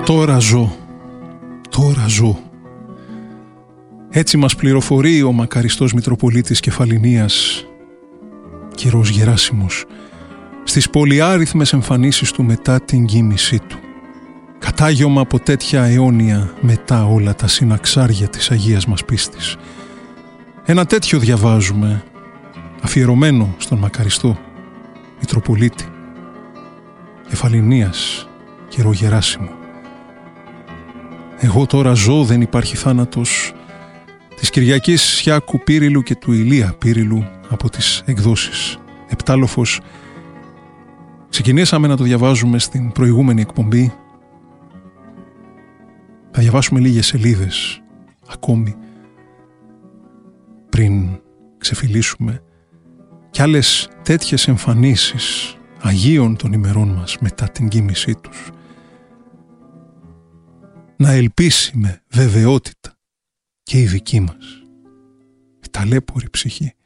Τώρα ζω. Έτσι μας πληροφορεί ο μακαριστός Μητροπολίτης Κεφαληνίας, κυρός Γεράσιμος, στις πολυάριθμες εμφανίσεις του μετά την κοίμησή του. Κατάγιωμα από τέτοια αιώνια μετά όλα τα συναξάρια της Αγίας μας πίστης. Ένα τέτοιο διαβάζουμε, αφιερωμένο στον μακαριστό Μητροπολίτη Κεφαληνίας, κύριο Γεράσιμο. Εγώ τώρα ζω, δεν υπάρχει θάνατος, της Κυριακής Σιάκου Πύριλου και του Ηλία Πύριλου από τις εκδόσεις Επτάλοφος. Ξεκινήσαμε να το διαβάζουμε στην προηγούμενη εκπομπή. Θα διαβάσουμε λίγες σελίδες ακόμη πριν ξεφυλίσουμε κι άλλες τέτοιες εμφανίσεις Αγίων των ημερών μας μετά την κοίμησή τους. Να ελπίσει με βεβαιότητα και η δική μας η ταλέπορη ψυχή